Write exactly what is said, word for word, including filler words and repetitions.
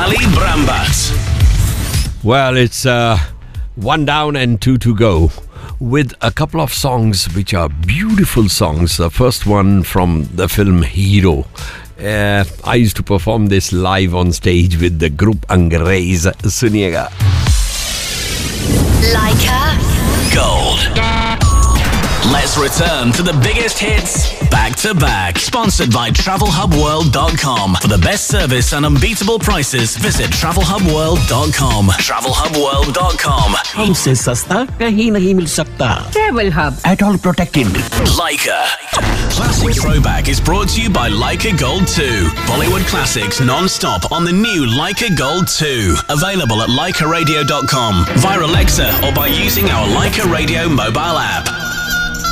Ali Brambat. Well, it's uh, one down and two to go, with a couple of songs which are beautiful songs. The first one from the film Hero. Uh, I used to perform this live on stage with the group Angrez. Suniega. Leica Gold. Let's return to the biggest hits back to back. Sponsored by travel hub world dot com. For the best service and unbeatable prices, visit travel hub world dot com. travel hub world dot com. हमसे सस्ता कहीं नहीं मिल सकता. Travel Hub. At all protected. Leica. Classic Throwback is brought to you by Leica Gold two. Bollywood classics non-stop on the new Leica Gold two. Available at leica radio dot com, via Alexa or by using our Leica Radio mobile app.